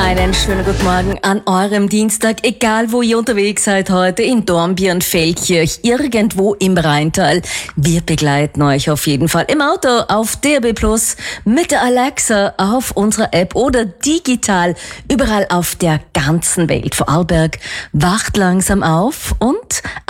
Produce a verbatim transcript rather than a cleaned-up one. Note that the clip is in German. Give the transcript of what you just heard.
Einen schönen guten Morgen an eurem Dienstag, egal wo ihr unterwegs seid heute, in Dornbirn, Feldkirch, irgendwo im Rheintal. Wir begleiten euch auf jeden Fall im Auto, auf D A B plus, mit der Alexa, auf unserer App oder digital, überall auf der ganzen Welt. Vorarlberg wacht langsam auf und